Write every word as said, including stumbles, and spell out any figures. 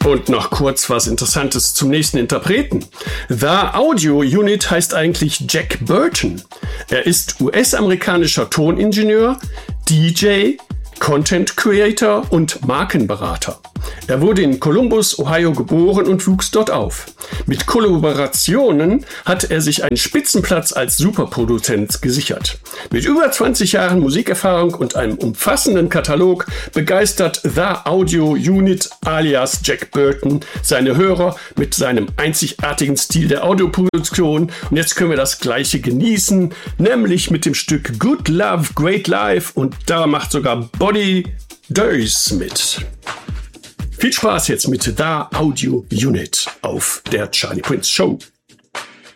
Und noch kurz was Interessantes zum nächsten Interpreten. The Audio Unit heißt eigentlich Jack Burton. Er ist U S-amerikanischer Toningenieur, D J, Content Creator und Markenberater. Er wurde in Columbus, Ohio geboren und wuchs dort auf. Mit Kollaborationen hat er sich einen Spitzenplatz als Superproduzent gesichert. Mit über zwanzig Jahren Musikerfahrung und einem umfassenden Katalog begeistert The Audio Unit alias Jack Burton seine Hörer mit seinem einzigartigen Stil der Audioproduktion. Und jetzt können wir das Gleiche genießen, nämlich mit dem Stück Good Love, Great Life, und da macht sogar Body Deuce mit. Viel Spaß jetzt mit The Audio Unit auf der Charlie Prince Show.